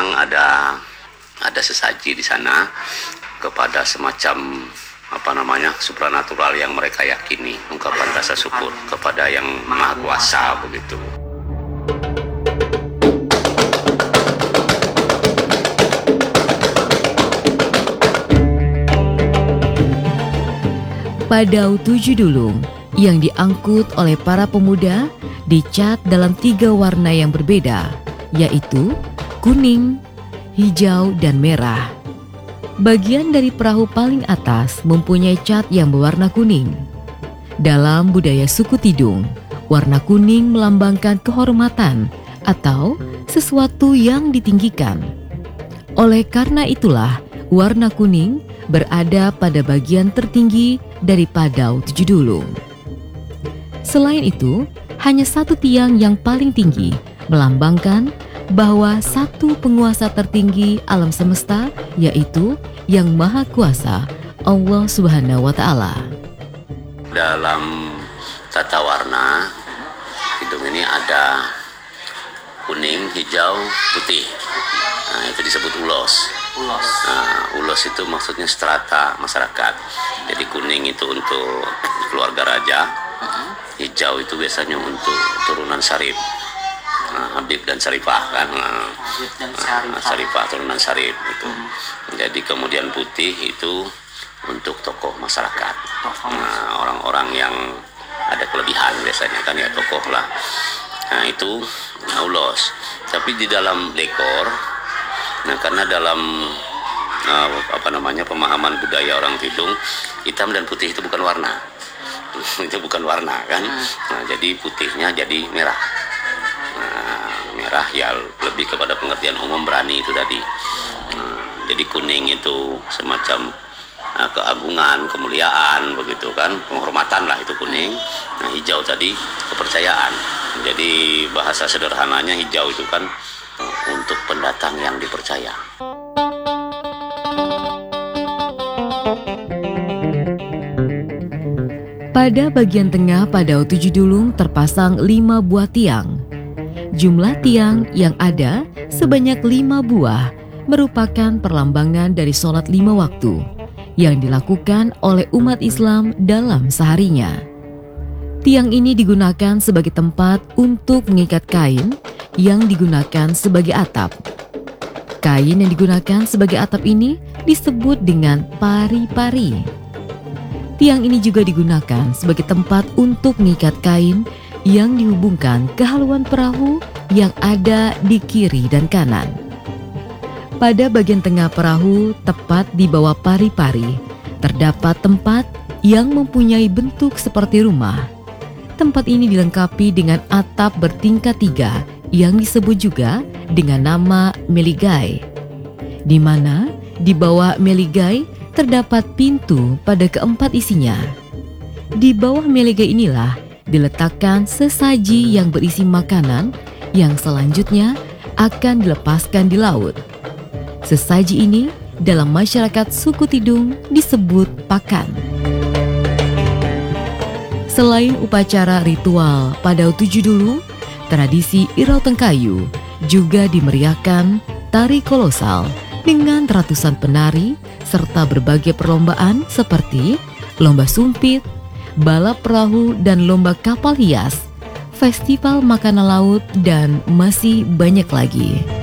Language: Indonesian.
memang ada sesaji di sana kepada semacam supranatural yang mereka yakini, ungkapan rasa syukur kepada yang Maha Kuasa begitu. Padau Tujuh Dulung yang diangkut oleh para pemuda dicat dalam 3 warna yang berbeda, yaitu kuning, hijau, dan merah. Bagian dari perahu paling atas mempunyai cat yang berwarna kuning. Dalam budaya suku Tidung, warna kuning melambangkan kehormatan atau sesuatu yang ditinggikan. Oleh karena itulah, warna kuning berada pada bagian tertinggi dari Padau Tujuh Dulung. Selain itu, hanya satu tiang yang paling tinggi melambangkan bahwa satu penguasa tertinggi alam semesta, yaitu Yang Maha Kuasa, Allah Subhanahu wa Ta'ala. Dalam tata warna hidung ini ada kuning, hijau, putih. Nah, itu disebut ulos. Ulos itu maksudnya strata masyarakat. Jadi kuning itu untuk keluarga raja, hijau itu biasanya untuk turunan Syarif, Habib dan Syarifah kan, Syarifah turunan Syarif itu. Jadi kemudian putih itu untuk tokoh masyarakat, orang-orang yang ada kelebihan biasanya kan ya, tokoh lah. Nah itu ulos. Tapi di dalam dekor, karena dalam pemahaman budaya orang Tidung, hitam dan putih itu bukan warna. Itu bukan warna kan. Nah, jadi putihnya jadi merah. Merah ya lebih kepada pengertian umum, berani itu tadi. Jadi kuning itu semacam keagungan, kemuliaan begitu kan, penghormatan lah itu kuning. Nah, hijau tadi kepercayaan. Jadi bahasa sederhananya hijau itu kan untuk pendatang yang dipercaya. Pada bagian tengah Padau Tujuh Dulung terpasang 5 buah tiang. Jumlah tiang yang ada sebanyak 5 buah merupakan perlambangan dari sholat 5 waktu yang dilakukan oleh umat Islam dalam seharinya. Tiang ini digunakan sebagai tempat untuk mengikat kain yang digunakan sebagai atap. Kain yang digunakan sebagai atap ini disebut dengan pari-pari. Tiang ini juga digunakan sebagai tempat untuk mengikat kain yang dihubungkan ke haluan perahu yang ada di kiri dan kanan. Pada bagian tengah perahu, tepat di bawah pari-pari, terdapat tempat yang mempunyai bentuk seperti rumah. Tempat ini dilengkapi dengan atap bertingkat 3 yang disebut juga dengan nama meligai, di mana di bawah meligai terdapat pintu pada keempat isinya. Di bawah meligai inilah diletakkan sesaji yang berisi makanan yang selanjutnya akan dilepaskan di laut. Sesaji ini dalam masyarakat suku Tidung disebut pakan. Selain upacara ritual Padau Tujuh Dulung, tradisi Irau Tengkayu juga dimeriahkan tari kolosal dengan ratusan penari serta berbagai perlombaan seperti lomba sumpit, balap perahu dan lomba kapal hias, festival makanan laut, dan masih banyak lagi.